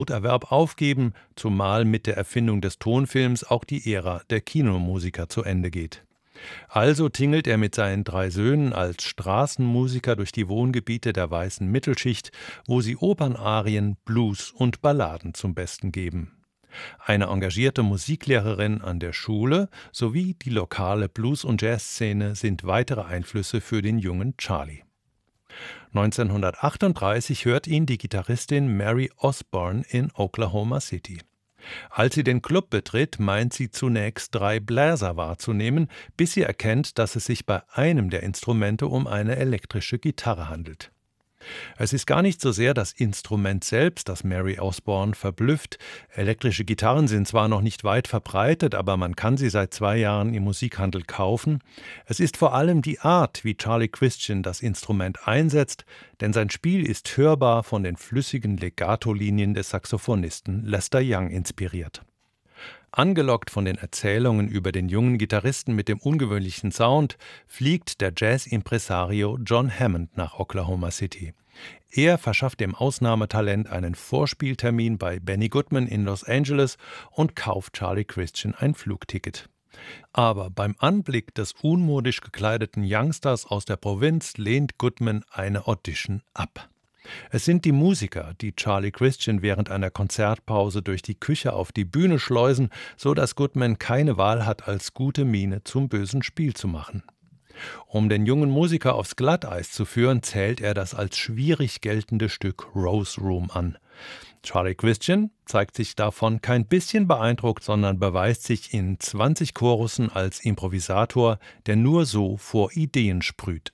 Broterwerb aufgeben, zumal mit der Erfindung des Tonfilms auch die Ära der Kinomusiker zu Ende geht. Also tingelt er mit seinen 3 Söhnen als Straßenmusiker durch die Wohngebiete der weißen Mittelschicht, wo sie Opernarien, Blues und Balladen zum Besten geben. Eine engagierte Musiklehrerin an der Schule sowie die lokale Blues- und Jazzszene sind weitere Einflüsse für den jungen Charlie. 1938 hört ihn die Gitarristin Mary Osborne in Oklahoma City. Als sie den Club betritt, meint sie zunächst 3 Bläser wahrzunehmen, bis sie erkennt, dass es sich bei einem der Instrumente um eine elektrische Gitarre handelt. Es ist gar nicht so sehr das Instrument selbst, das Mary Osborne verblüfft. Elektrische Gitarren sind zwar noch nicht weit verbreitet, aber man kann sie seit 2 Jahren im Musikhandel kaufen. Es ist vor allem die Art, wie Charlie Christian das Instrument einsetzt, denn sein Spiel ist hörbar von den flüssigen Legato-Linien des Saxophonisten Lester Young inspiriert. Angelockt von den Erzählungen über den jungen Gitarristen mit dem ungewöhnlichen Sound, fliegt der Jazz-Impresario John Hammond nach Oklahoma City. Er verschafft dem Ausnahmetalent einen Vorspieltermin bei Benny Goodman in Los Angeles und kauft Charlie Christian ein Flugticket. Aber beim Anblick des unmodisch gekleideten Youngsters aus der Provinz lehnt Goodman eine Audition ab. Es sind die Musiker, die Charlie Christian während einer Konzertpause durch die Küche auf die Bühne schleusen, so dass Goodman keine Wahl hat, als gute Miene zum bösen Spiel zu machen. Um den jungen Musiker aufs Glatteis zu führen, zählt er das als schwierig geltende Stück Rose Room an. Charlie Christian zeigt sich davon kein bisschen beeindruckt, sondern beweist sich in 20 Chorussen als Improvisator, der nur so vor Ideen sprüht.